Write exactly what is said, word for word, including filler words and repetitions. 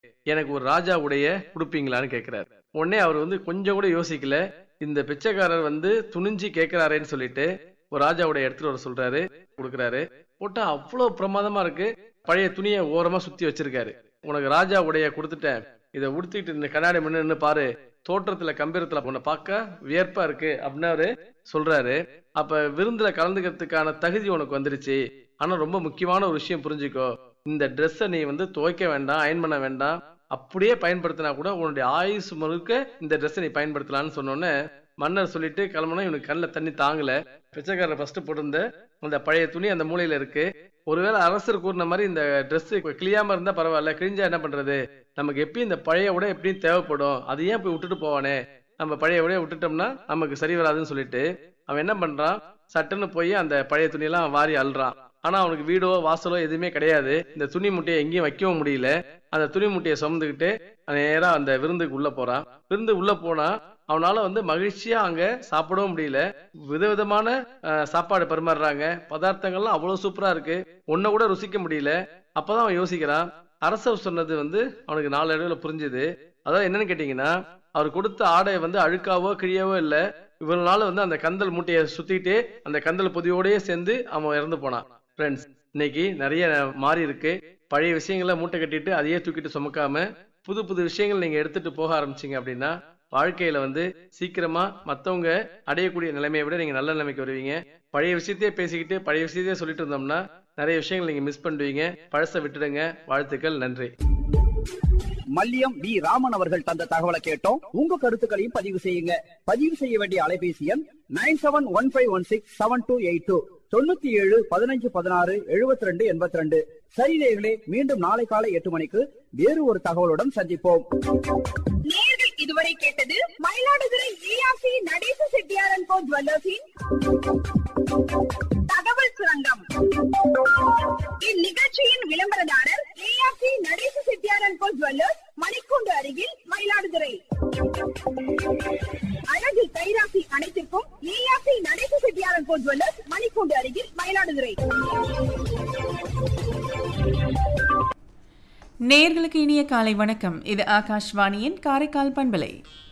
எனக்கு ஒரு ராஜா உடைய கொடுப்பீங்களான்னு கேட்கிறாரு. உடனே அவர் வந்து கொஞ்சம் கூட யோசிக்கல. இந்த பிச்சைக்காரர் வந்து துணிஞ்சு கேட்கிறாரேன்னு சொல்லிட்டு ஒரு ராஜாவுடைய எடுத்துட்டு வர சொல்றாரு, கொடுக்குறாரு. போட்டா அவ்வளவு பிரமாதமா இருக்கு. பழைய துணியை ஓரமா சுத்தி வச்சிருக்காரு. உனக்கு ராஜா உடைய கொடுத்துட்டேன், இதை உடுத்திட்டு இந்த கண்ணாடி முன்ன நின்னு பாரு, தோற்றத்துல கம்பீரத்துல உன்னை பார்க்க வியர்ப்பா இருக்கு அப்படின்னு அவரு சொல்றாரு. அப்ப விருந்துல கலந்துக்கிறதுக்கான தகுதி உனக்கு வந்துருச்சு. ஆனா ரொம்ப முக்கியமான ஒரு விஷயம் புரிஞ்சுக்கோ, இந்த ட்ரெஸ்ஸை நீ வந்து துவைக்க வேண்டாம், அயன் பண்ண வேண்டாம், அப்படியே பயன்படுத்தினா கூட உன்னுடைய ஆயுசு முழுக்க இந்த ட்ரெஸ்ஸை நீ பயன்படுத்தலாம்னு சொன்னோன்னே மன்னர் சொல்லிட்டு கிளம்புனா இவனுக்கு கண்ணில் தண்ணி தாங்கல. பிச்சைக்காரர் ஃபர்ஸ்ட் போட்டிருந்த அந்த பழைய துணி அந்த மூலையில இருக்கு. ஒருவேளை அரசர் கூறின மாதிரி இந்த ட்ரெஸ் கிளியாம இருந்தா பரவாயில்ல, கிழிஞ்சா என்ன பண்றது, நமக்கு எப்பயும் இந்த பழைய உடை எப்படியும் தேவைப்படும், அது ஏன் போய் விட்டுட்டு போவானே, நம்ம பழைய உடைய விட்டுட்டோம்னா நமக்கு சரி வராதுன்னு சொல்லிட்டு அவன் என்ன பண்றான், சட்டுன்னு போய் அந்த பழைய துணியெல்லாம் வாரி அள்ளுறான். ஆனா அவனுக்கு வீடோ வாசலோ எதுவுமே கிடையாது. இந்த துணி முட்டையை எங்கேயும் வைக்கவும் முடியல. அந்த துணி முட்டையை சுமந்துக்கிட்டு நேரா அந்த விருந்துக்கு உள்ள போறான். விருந்து உள்ள போனா அவனால வந்து மகிழ்ச்சியா அங்க சாப்பிடவும் முடியல. விதவிதமான சாப்பாடு பரிமாறுறாங்க, பதார்த்தங்கள்லாம் அவ்வளவு சூப்பரா இருக்கு, ஒன்ன கூட ருசிக்க முடியல. அப்பதான் அவன் யோசிக்கிறான், அரசர் சொன்னது வந்து அவனுக்கு நாலு இடத்துல புரிஞ்சுது. அதாவது என்னன்னு கேட்டீங்கன்னா, அவர் கொடுத்த ஆடை வந்து அழுக்காவோ கிழியவோ இல்ல, இவ்வளவு நாள் வந்து அந்த கந்தல் மூட்டையை சுத்திட்டு அந்த கந்தல் பொதியோடயே சேர்ந்து அவன் இறந்து போனான். ஃப்ரெண்ட்ஸ், இன்னைக்கு நிறைய மாறி இருக்கு. பழைய விஷயங்களை மூட்டை கட்டிட்டு அதையே தூக்கிட்டு சுமக்காம புது புது விஷயங்கள் நீங்க எடுத்துட்டு போக ஆரம்பிச்சீங்க அப்படின்னா வாழ்க்கையில வந்து சீக்கிரமா மத்தவங்க அடையக்கூடிய நிலைமையை விட நீங்க நல்ல நிலைமைக்கு வருவீங்க. பழைய விஷயத்தையே பேசிக்கிட்டு பழைய விஷயத்தையே சொல்லிட்டு இருந்தோம்னா நிறைய விஷயங்கள் நீங்க மிஸ் பண்ணுவீங்க. பழச விட்டுடுங்க. வாழ்த்துக்கள், நன்றி. மல்லியம் வி ராமன் அவர்கள் தந்த தகவலை கேட்டோம். உங்க கருத்துக்களையும் பதிவு செய்யுங்க. பதிவு செய்ய வேண்டிய அலைபேசி எண் nine seven one five one six seven two eight two தொண்ணூத்தி ஏழு பதினஞ்சு பதினாறு எழுபத்தி ரெண்டு எண்பத்தி ரெண்டு. சரி நேயர்களே, மீண்டும் நாளை காலை எட்டு மணிக்கு வேறு ஒரு தகவலுடன் சந்திப்போம். நேயர்கள் இதுவரை கேட்டது மயிலாடுதுறை ஏஆர்சி நடேச செட்டியார் அண்ட் கோ ஜுவல்லர்ஸின் தகவல் சுரங்கம். இந்நிகழ்ச்சியின் விளம்பரதாரர் ARC Natesa Chettiar and go jewellers, மணிக்கூண்டு அருகில், மயிலாடுதுறை. அழகு கைராசி அனைத்திற்கும் ARC Natesa Chettiar and go jewellers, மணிக்கூண்டு அருகில், மயிலாடுதுறை. நேயர்களுக்கு இனிய காலை வணக்கம். இது ஆகாஷ்வாணியின் காரைக்கால் பண்பலை.